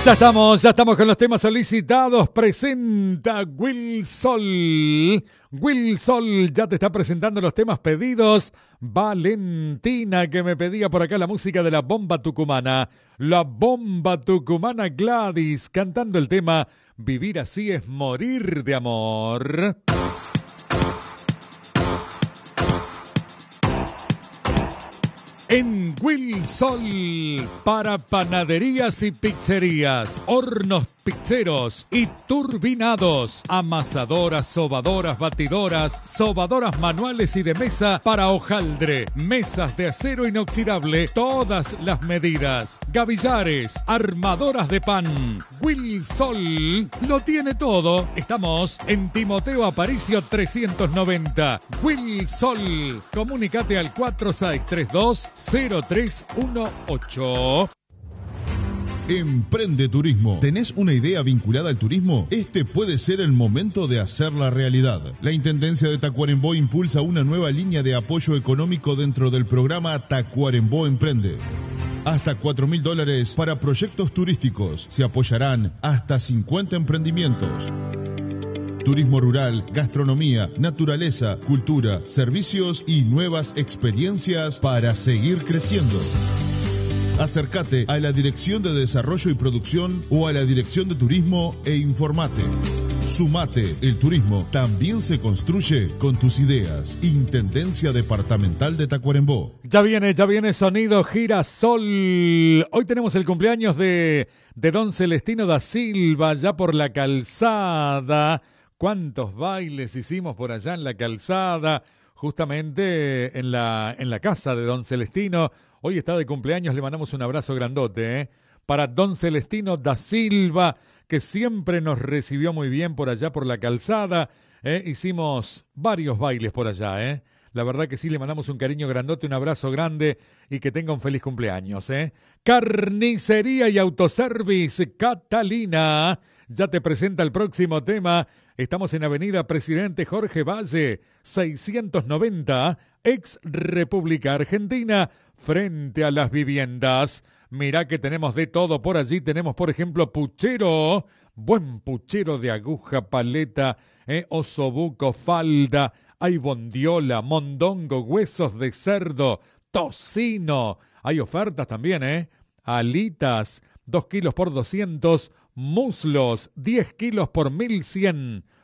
Ya estamos con los temas solicitados. Presenta Will Sol. Will Sol ya te está presentando los temas pedidos. Valentina, que me pedía por acá la música de la bomba tucumana. La bomba tucumana Gladys, cantando el tema Vivir así es morir de amor. En Will Sol, para panaderías y pizzerías, hornos pizzeros y turbinados, amasadoras, sobadoras, batidoras, sobadoras manuales y de mesa para hojaldre, mesas de acero inoxidable, todas las medidas, gavillares, armadoras de pan. Will Sol lo tiene todo. Estamos en Timoteo Aparicio 390. Will Sol, comunícate al 4632-0318. Emprende Turismo. ¿Tenés una idea vinculada al turismo? Este puede ser el momento de hacerla realidad. La Intendencia de Tacuarembó impulsa una nueva línea de apoyo económico dentro del programa Tacuarembó Emprende. Hasta $4.000 para proyectos turísticos. Se apoyarán hasta 50 emprendimientos. Turismo rural, gastronomía, naturaleza, cultura, servicios y nuevas experiencias para seguir creciendo. Acércate a la Dirección de Desarrollo y Producción o a la Dirección de Turismo e informate. Sumate, el turismo también se construye con tus ideas. Intendencia Departamental de Tacuarembó. Ya viene Sonido Girasol. Hoy tenemos el cumpleaños de Don Celestino da Silva, ya por la calzada. ¿Cuántos bailes hicimos por allá en la calzada? Justamente en la casa de Don Celestino. Hoy está de cumpleaños, le mandamos un abrazo grandote, para Don Celestino da Silva, que siempre nos recibió muy bien por allá por la calzada. Hicimos varios bailes por allá, La verdad que sí, le mandamos un cariño grandote, un abrazo grande y que tenga un feliz cumpleaños, Carnicería y Autoservice Catalina ya te presenta el próximo tema. Estamos en Avenida Presidente Jorge Valle, 690, ex República Argentina, frente a las viviendas. Mirá que tenemos de todo por allí. Tenemos, por ejemplo, puchero, buen puchero de aguja, paleta, osobuco, falda. Hay bondiola, mondongo, huesos de cerdo, tocino. Hay ofertas también, alitas, 2 kilos por 200, muslos, 10 kilos por 1100.